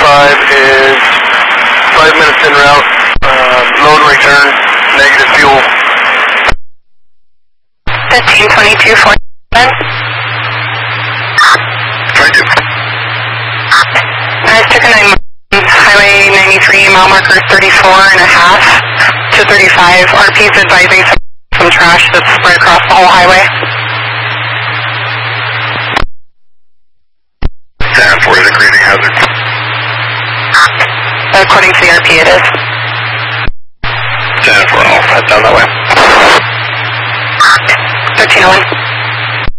is 5 minutes en route. Load and return, negative fuel. 1522, 47. 22. Took a 9, Highway 93, mile marker 34.5 to 35. RP's advising some trash that's spread across the whole highway. Stand for it, creating hazard. According to the RP, it is. Stand for all, head down that way. 1301.